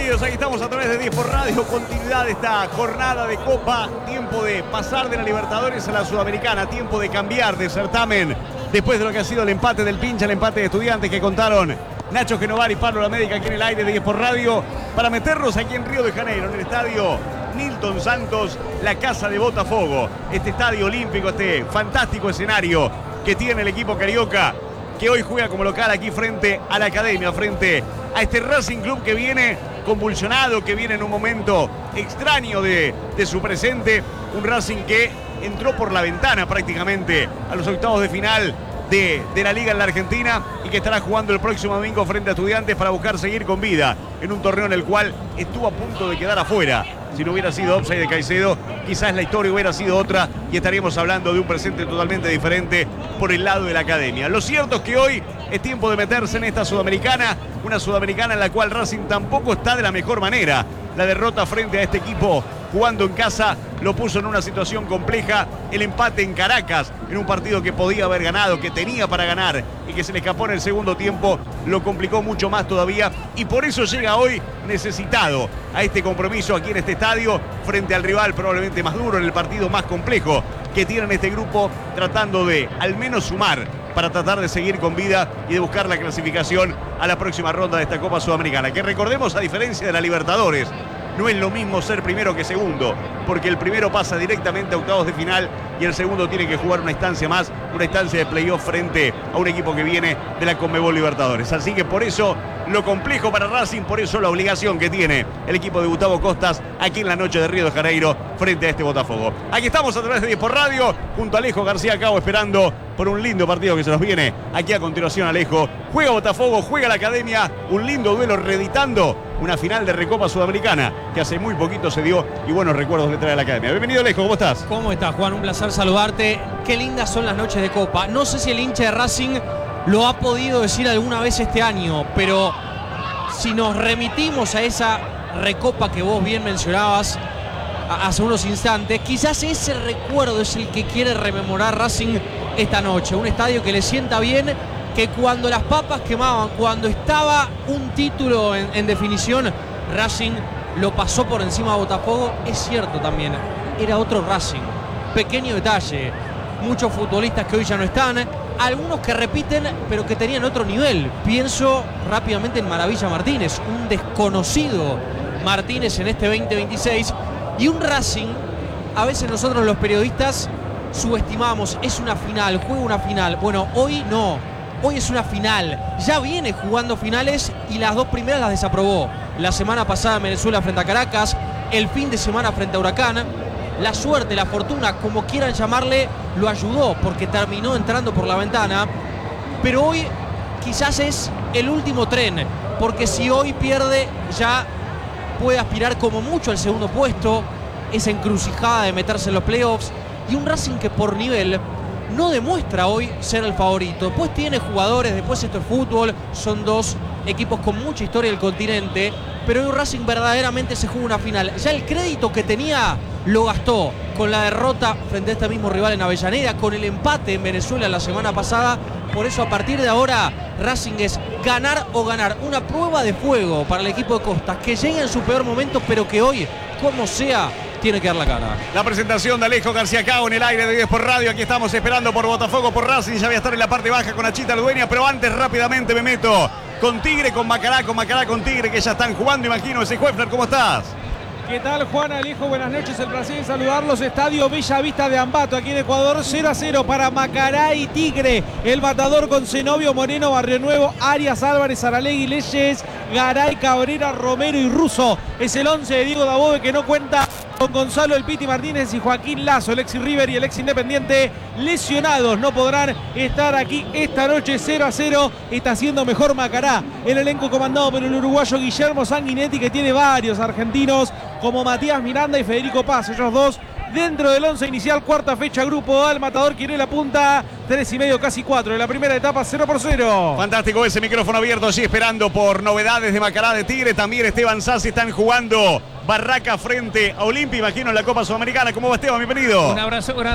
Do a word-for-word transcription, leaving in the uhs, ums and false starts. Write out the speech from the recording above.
bienvenidos. Aquí estamos a través de diez por Radio. Continuidad de esta jornada de Copa. Tiempo de pasar de la Libertadores a la Sudamericana. Tiempo de cambiar de certamen después de lo que ha sido el empate del Pincha, el empate de Estudiantes que contaron Nacho Genovar y Pablo Lamedica aquí en el aire de diez por Radio, para meternos aquí en Río de Janeiro, en el estadio Nilton Santos, la casa de Botafogo. Este estadio olímpico, este fantástico escenario que tiene el equipo carioca, que hoy juega como local aquí frente a la Academia, frente a este Racing Club que viene convulsionado, que viene en un momento extraño de, de su presente. Un Racing que entró por la ventana prácticamente a los octavos de final de, de la Liga en la Argentina y que estará jugando el próximo domingo frente a Estudiantes para buscar seguir con vida en un torneo en el cual estuvo a punto de quedar afuera. Si no hubiera sido offside de Caicedo, quizás la historia hubiera sido otra y estaríamos hablando de un presente totalmente diferente por el lado de la Academia. Lo cierto es que hoy es tiempo de meterse en esta Sudamericana, una Sudamericana en la cual Racing tampoco está de la mejor manera. La derrota frente a este equipo jugando en casa lo puso en una situación compleja. El empate en Caracas, en un partido que podía haber ganado, que tenía para ganar y que se le escapó en el segundo tiempo, lo complicó mucho más todavía y por eso llega hoy necesitado a este compromiso aquí en este estadio frente al rival probablemente más duro, en el partido más complejo que tiene en este grupo, tratando de al menos sumar para tratar de seguir con vida y de buscar la clasificación a la próxima ronda de esta Copa Sudamericana, que recordemos, a diferencia de la Libertadores, no es lo mismo ser primero que segundo, porque el primero pasa directamente a octavos de final y el segundo tiene que jugar una instancia más, una instancia de playoff frente a un equipo que viene de la Conmebol Libertadores. Así que por eso lo complejo para Racing, por eso la obligación que tiene el equipo de Gustavo Costas aquí en la noche de Río de Janeiro frente a este Botafogo. Aquí estamos a través de diez por Radio, junto a Alejo García Cabo, esperando por un lindo partido que se nos viene aquí a continuación. Alejo, juega Botafogo, juega la Academia, un lindo duelo reeditando una final de Recopa Sudamericana que hace muy poquito se dio y buenos recuerdos le trae a la Academia. Bienvenido, Alejo, ¿cómo estás? ¿Cómo estás, Juan? Un placer saludarte. Qué lindas son las noches de Copa. No sé si el hincha de Racing lo ha podido decir alguna vez este año, pero si nos remitimos a esa Recopa que vos bien mencionabas hace unos instantes, quizás ese recuerdo es el que quiere rememorar Racing esta noche. Un estadio que le sienta bien, que cuando las papas quemaban, cuando estaba un título en, en definición, Racing lo pasó por encima de Botafogo. Es cierto también, era otro Racing. Pequeño detalle, muchos futbolistas que hoy ya no están, algunos que repiten pero que tenían otro nivel. Pienso rápidamente en Maravilla Martínez, un desconocido Martínez en este veinte veintiséis, y un Racing, a veces nosotros los periodistas subestimamos, es una final, juega una final. Bueno, hoy no, hoy es una final, ya viene jugando finales y las dos primeras las desaprobó. La semana pasada en Venezuela frente a Caracas, el fin de semana frente a Huracán. La suerte, la fortuna, como quieran llamarle, lo ayudó porque terminó entrando por la ventana. Pero hoy quizás es el último tren, porque si hoy pierde ya puede aspirar como mucho al segundo puesto, esa encrucijada de meterse en los playoffs, y un Racing que por nivel no demuestra hoy ser el favorito. Después tiene jugadores, después esto es fútbol, son dos equipos con mucha historia del continente, pero hoy Racing verdaderamente se juega una final. Ya el crédito que tenía lo gastó con la derrota frente a este mismo rival en Avellaneda, con el empate en Venezuela la semana pasada. Por eso a partir de ahora Racing es ganar o ganar, una prueba de fuego para el equipo de Costas, que llega en su peor momento, pero que hoy, como sea, tiene que dar la cara. La presentación de Alejo García Cabo en el aire de diez por Radio. Aquí estamos esperando por Botafogo, por Racing. Ya voy a estar en la parte baja con Achita Ludueña, pero antes rápidamente me meto con Tigre, con Macará, con Macará, con Tigre, que ya están jugando, imagino. Ese Huefler, ¿cómo estás? ¿Qué tal, Juan Alejo? Buenas noches, el placer de saludarlos. Estadio Bella Vista de Ambato, aquí en Ecuador, cero a cero para Macará y Tigre. El matador con Zenobio, Moreno, Barrio Nuevo, Arias, Álvarez, Aralegui, Leyes, Garay, Cabrera, Romero y Russo. Es el once de Diego Dabove, que no cuenta con Gonzalo El Piti Martínez y Joaquín Lazo. El ex River y el ex Independiente lesionados no podrán estar aquí esta noche. Cero a cero está haciendo mejor Macará. El elenco comandado por el uruguayo Guillermo Sanguinetti, que tiene varios argentinos como Matías Miranda y Federico Paz, ellos dos dentro del once inicial. Cuarta fecha, Grupo A. El matador quiere la punta, tres y medio, casi cuatro de la primera etapa, cero por cero. Fantástico ese micrófono abierto allí, esperando por novedades de Macará, de Tigre. También Esteban Sassi, están jugando Barraca frente a Olimpia, imagino, en la Copa Sudamericana. ¿Cómo va, Esteban? Bienvenido. Un abrazo grande.